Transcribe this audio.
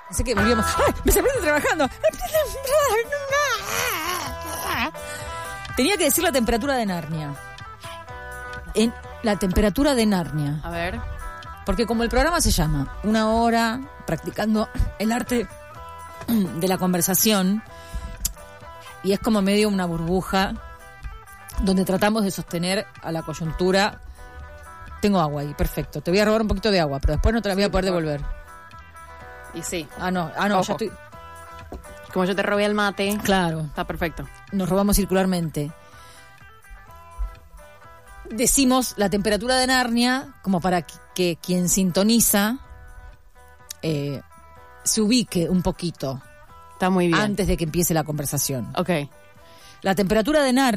Así que volvíamos. ¡Ay! ¡Me sorprende trabajando! Tenía que decir la temperatura de Narnia. La temperatura de Narnia. A ver. Porque como el programa se llama 1 hora practicando el arte de la conversación, y es como medio una burbuja donde tratamos de sostener a la coyuntura. Tengo agua ahí, perfecto. Te voy a robar un poquito de agua, pero después no te la voy a poder devolver. Y sí. Ah, no, Ojo. ya estoy... Como yo te robé el mate. Claro. Está perfecto. Nos robamos circularmente. Decimos la temperatura de Narnia como para que quien sintoniza se ubique un poquito Está muy bien. antes de que empiece la conversación. Ok. La temperatura de Narnia